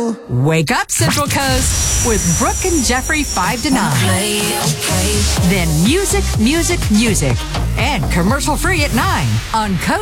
do. Wake up, Central Coast, with Brooke and Jeffrey 5 to 9. Then music, and commercial free at 9 on Coast.